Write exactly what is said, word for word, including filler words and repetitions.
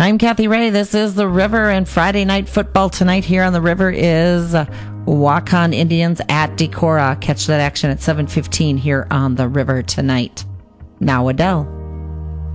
I'm Kathy Ray. This is The River, and Friday night football tonight here on The River is Waukon Indians at Decorah. Catch that action at seven fifteen here on The River tonight. Now Adele.